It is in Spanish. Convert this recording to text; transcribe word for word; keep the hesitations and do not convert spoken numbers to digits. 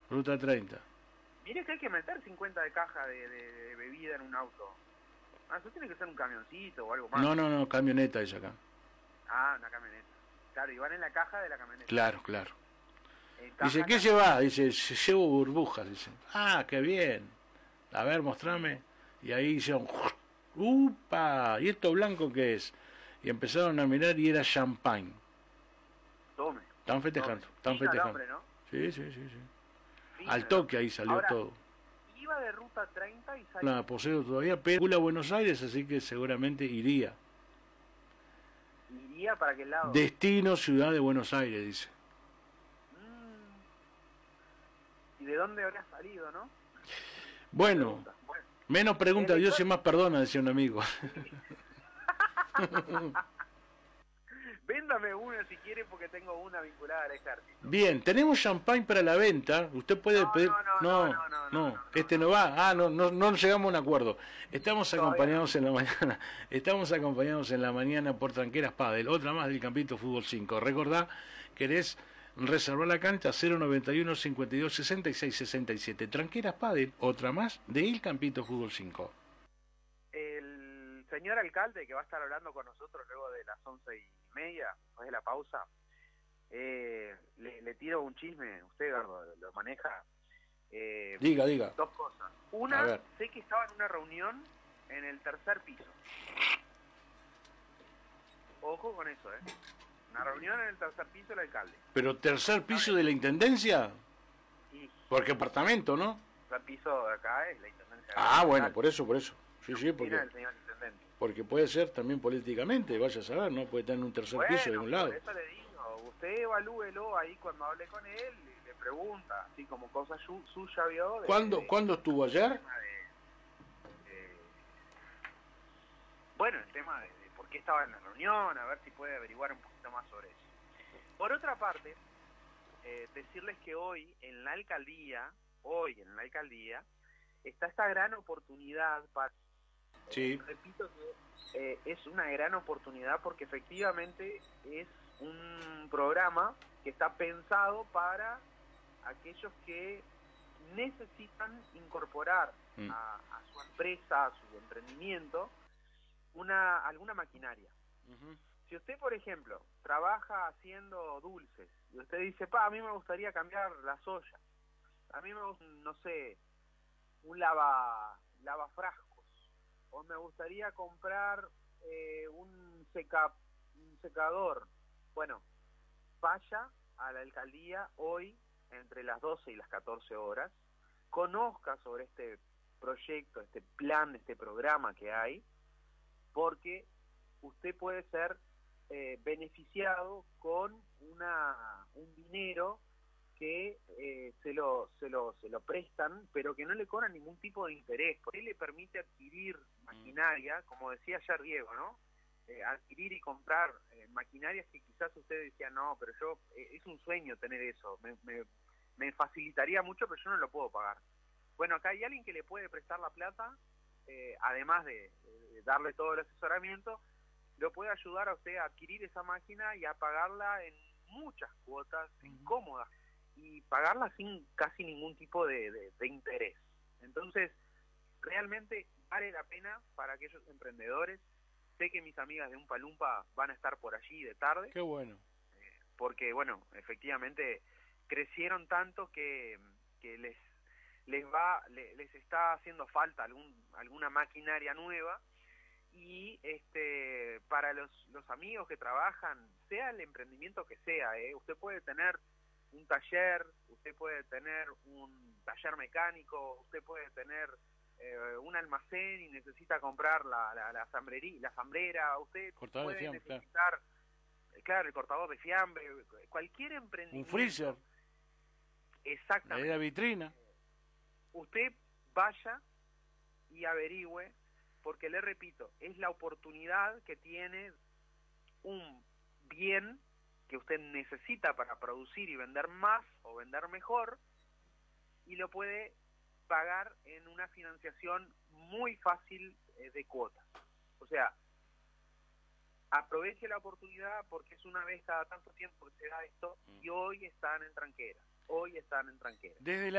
Ruta treinta. Mire que hay que meter cincuenta de caja de, de, de bebida en un auto. Ah, eso tiene que ser un camioncito o algo más. No, no, no, camioneta es acá. Ah, una camioneta. Claro, y van en la caja de la camioneta. Claro, claro. En caja Dice, ¿qué la... lleva? Dice, llevo burbujas. Dice, ah, qué bien. A ver, mostrame. Y ahí hicieron, ¡upa! ¿Y esto blanco qué es? Y empezaron a mirar y era champagne. Tome. Están festejando, Tome. están Fija el festejando. hombre, ¿no? Sí, sí, sí, sí. Fija Al el toque hombre. ahí salió Ahora, todo. iba de ruta treinta y salió. Nada, poseo todavía, pero a Buenos Aires, así que seguramente iría. ¿Iría para qué lado? Destino Ciudad de Buenos Aires, dice. ¿Y de dónde habrá salido, no? Bueno, bueno, menos pregunta a Dios y más perdona, decía un amigo. Véndame una si quiere porque tengo una vinculada al ejército. Bien, tenemos champagne para la venta. Usted puede no, pedir... No no no no, no, no, no, no, este no va. Ah, no, no, no llegamos a un acuerdo. Estamos Todavía acompañados en la mañana. Estamos acompañados en la mañana por Tranqueras Padel, otra más del Campito Fútbol cinco. Recordá, querés reservar la cancha cero noventa y uno, cincuenta y dos, sesenta y seis, sesenta y siete. Tranqueras Padel, otra más del Campito Fútbol cinco. El señor alcalde que va a estar hablando con nosotros luego de las once y media, después de la pausa, eh, le, le tiro un chisme, usted Gardo, lo maneja. Eh, diga, diga. Dos cosas. Una, sé que estaba en una reunión en el tercer piso. Ojo con eso, ¿eh? Una reunión en el tercer piso del alcalde. ¿Pero tercer piso de la intendencia? Sí. Porque apartamento, ¿no? El tercer piso de acá es la intendencia. Ah, bueno, por eso, por eso. Sí, sí, porque, el señor intendente. Porque puede ser también políticamente, vaya a saber, ¿no? Puede tener un tercer bueno, piso de un lado. Por eso le digo, usted evalúelo ahí cuando hable con él y le pregunta, así como cosa su, suya vio. De, ¿Cuándo, de, ¿Cuándo estuvo ayer? De, de, bueno, el tema de, de por qué estaba en la reunión, a ver si puede averiguar un poquito más sobre eso. Por otra parte, eh, decirles que hoy en la alcaldía, hoy en la alcaldía, está esta gran oportunidad para... Sí. Eh, repito que eh, es una gran oportunidad porque efectivamente es un programa que está pensado para aquellos que necesitan incorporar mm. a, a su empresa, a su emprendimiento, una alguna maquinaria. Uh-huh. Si usted, por ejemplo, trabaja haciendo dulces y usted dice, pa, a mí me gustaría cambiar la soya, a mí me gusta, no sé, un lava, lavafrascos, o me gustaría comprar eh, un, seca, un secador. Bueno, vaya a la alcaldía hoy entre las doce y las catorce horas, conozca sobre este proyecto, este plan, este programa que hay, porque usted puede ser eh, beneficiado con una un dinero que eh, se lo se lo se lo prestan, pero que no le cobran ningún tipo de interés, porque le permite adquirir maquinaria, como decía ayer Diego, ¿no? Eh, adquirir y comprar eh, maquinarias que quizás usted decía, no, pero yo, eh, es un sueño tener eso, me, me, me facilitaría mucho, pero yo no lo puedo pagar. Bueno, acá hay alguien que le puede prestar la plata, eh, además de, de darle todo el asesoramiento, lo puede ayudar a usted a adquirir esa máquina y a pagarla en muchas cuotas, en cómodas, y pagarla sin casi ningún tipo de, de, de interés. Entonces, realmente vale la pena para aquellos emprendedores. Sé que mis amigas de Un Palumpa van a estar por allí de tarde. Qué bueno. Eh, porque, bueno, efectivamente crecieron tanto que, que les les va les, les está haciendo falta algún alguna maquinaria nueva. Y este para los, los amigos que trabajan, sea el emprendimiento que sea, ¿eh? Usted puede tener un taller, usted puede tener un taller mecánico, usted puede tener eh, un almacén y necesita comprar la, la, la, asamblería, la asamblera, usted cortador puede de fiambre, necesitar, claro. claro, el cortador de fiambre, cualquier emprendimiento. Un freezer. Exactamente. La vitrina. Usted vaya y averigüe, porque le repito, es la oportunidad que tiene un bien que usted necesita para producir y vender más o vender mejor, y lo puede pagar en una financiación muy fácil eh, de cuotas. O sea, aproveche la oportunidad porque es una vez cada tanto tiempo que se da esto, y hoy están en Tranqueras, hoy están en Tranqueras. Desde la